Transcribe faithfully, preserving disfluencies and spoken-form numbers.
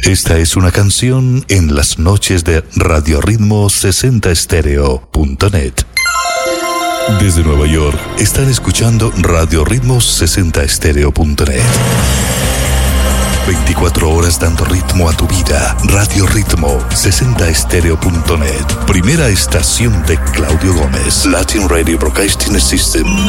Esta es una canción en las noches de Radio Ritmo sesenta estéreo punto net. Desde Nueva York están escuchando Radio Ritmo sesenta estéreo punto net. veinticuatro horas dando ritmo a tu vida. Radio Ritmo sesenta estéreo punto net. Primera estación de Claudio Gómez. Latin Radio Broadcasting System.